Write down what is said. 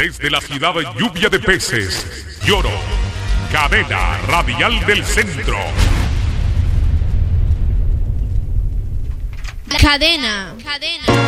Desde la ciudad lluvia de peces, Lloro, cadena radial del centro. Cadena.